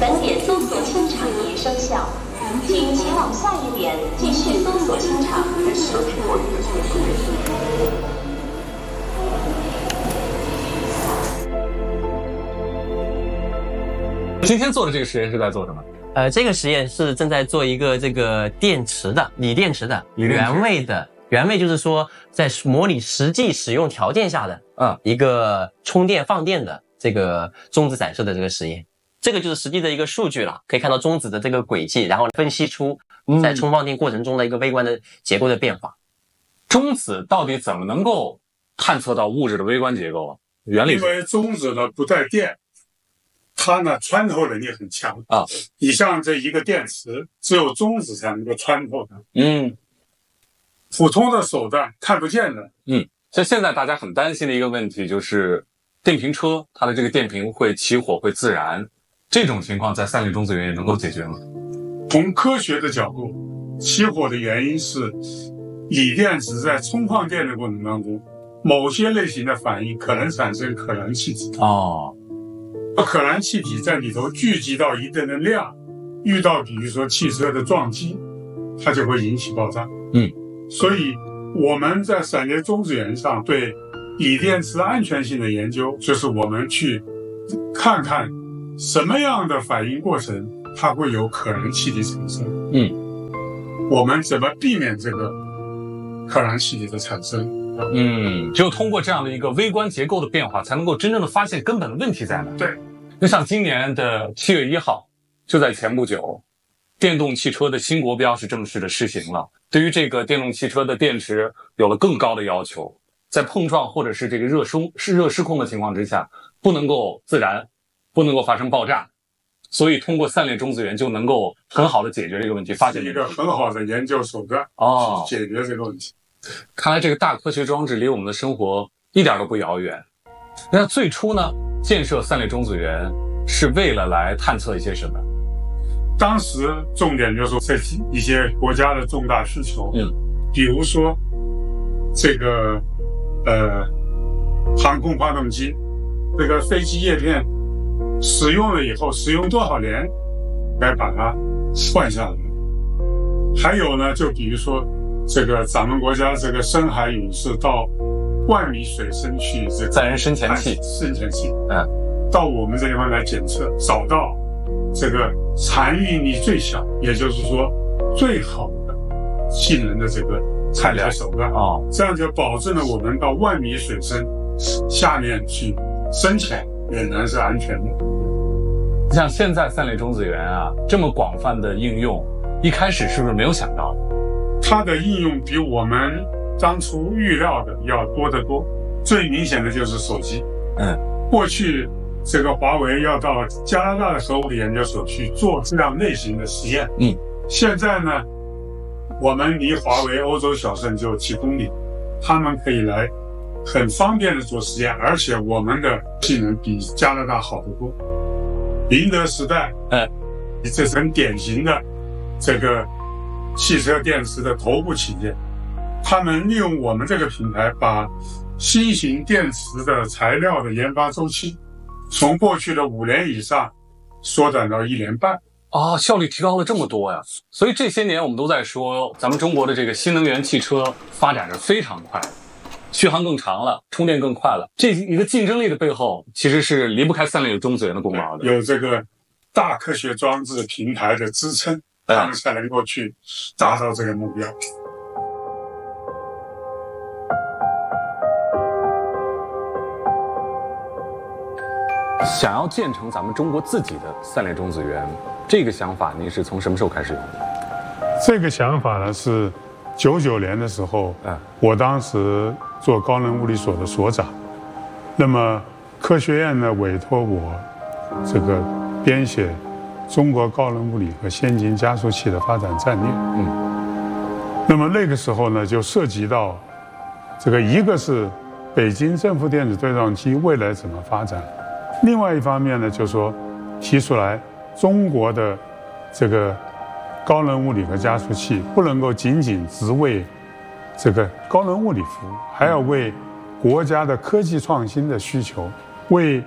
本点搜索清场已生效，请前往下一点继续搜索清场。 今天做的这个实验是在做什么？ 这个实验是正在做一个这个电池的锂电池的原位就是说在模拟实际使用条件下的一个充电放电的这个中子散射的这个实验。这个就是实际的一个数据了，可以看到中子的这个轨迹，然后分析出在充放电过程中的一个微观的结构的变化。 中子到底怎么能够探测到物质的微观结构啊？原理因为中子呢不带电，它呢穿透能力很强啊。 你像这一个电池，只有中子才能够穿透的。普通的手段看不见的。 所以现在大家很担心的一个问题就是电瓶车它的这个电瓶会起火会自燃，这种情况在三类中子源也能够解决吗？ 从科学的角度，起火的原因是锂电池在充放电的过程当中，某些类型的反应可能产生可燃气体。可燃气体在里头聚集到一定的量，遇到比如说汽车的撞击，它就会引起爆炸。所以我们在闪电中子源上对锂电池安全性的研究，就是我们去看看什么样的反应过程它会有可燃气体产生。我们怎么避免这个可燃气体的产生？ 只有通过这样的一个微观结构的变化，才能够真正的发现根本的问题在哪。 对， 就像今年的7月1号，就在前不久，电动汽车的新国标是正式的施行了，对于这个电动汽车的电池有了更高的要求，在碰撞或者是这个热失控的情况之下，不能够自燃，不能够发生爆炸。所以通过3类中子源就能够很好的解决这个问题，发现一个很好的研究手段去解决这个问题。 看来这个大科学装置离我们的生活一点都不遥远。那最初呢，建设3类中子源是为了来探测一些什么？ 当时重点就是这一些国家的重大需求，比如说这个航空发动机，这个飞机叶片使用了以后，使用多少年该把它换下来。还有呢，就比如说这个咱们国家这个深海勇士到10000米水深去这个载人深潜器， 到我们这地方来检测，找到这个残余力最小，也就是说最好的性能的这个采样手段这样就保证了我们到10000米水深下面去深潜仍然是安全的。 像现在3类中子源这么广泛的应用，一开始是不是没有想到？ 它的应用比我们当初预料的要多得多。最明显的就是手机。过去这个华为要到加拿大的核物理研究所去做这样类型的实验。现在呢，我们离华为欧洲小镇就几公里，他们可以来很方便的做实验，而且我们的性能比加拿大好得多。宁德时代，这是很典型的这个汽车电池的头部企业，他们利用我们这个平台，把新型电池的材料的研发周期从过去的5年以上缩短到1年半。 效率提高了这么多呀！所以这些年我们都在说，咱们中国的这个新能源汽车发展是非常快，续航更长了，充电更快了。这一个竞争力的背后，其实是离不开3类中子源的功劳的。 有这个大科学装置平台的支撑，他们才能够去达到这个目标。 想要建成咱们中国自己的3类中子源，这个想法您是从什么时候开始有的？ 这个想法呢是99年的时候，我当时做高能物理所的所长，那么科学院呢委托我这个编写中国高能物理和先进加速器的发展战略。那么那个时候呢就涉及到这个，一个是北京正负电子对撞机未来怎么发展，另外一方面呢就说提出来中国的这个高能物理和加速器不能够仅仅只为这个高能物理服务，还要为国家的科技创新的需求，为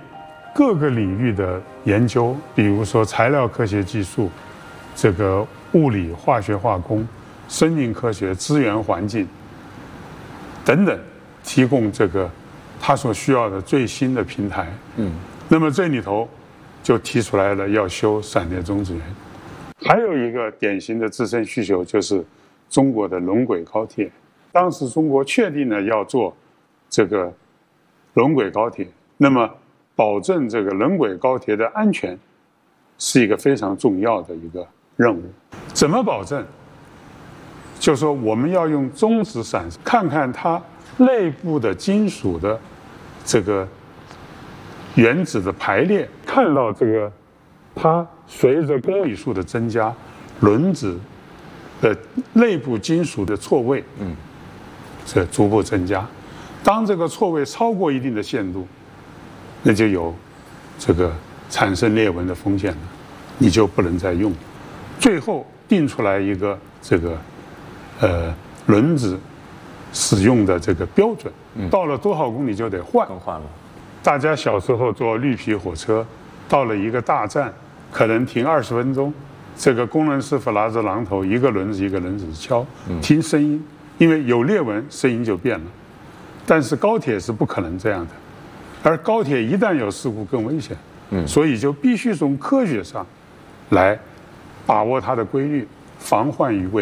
各个领域的研究，比如说材料科学技术、这个物理、化学、化工、生命科学、资源环境等等，提供这个他所需要的最新的平台。那么这里头就提出来了要修闪电中子源。还有一个典型的自身需求就是中国的轮轨高铁。当时中国确定了要做这个轮轨高铁，那么保证这个轮轨高铁的安全是一个非常重要的一个任务。怎么保证？就是说我们要用中子闪看看它内部的金属的这个原子的排列，看到这个它随着公里数的增加，轮子的内部金属的错位是逐步增加。当这个错位超过一定的限度，那就有这个产生裂纹的风险了，你就不能再用。最后定出来一个这个轮子使用的这个标准，到了多少公里就得换。 更换了。 大家小时候坐绿皮火车，到了一个大站，可能停20分钟，这个工人师傅拿着榔头，一个轮子一个轮子敲，听声音，因为有裂纹，声音就变了。但是高铁是不可能这样的，而高铁一旦有事故更危险，所以就必须从科学上来把握它的规律，防患于未然。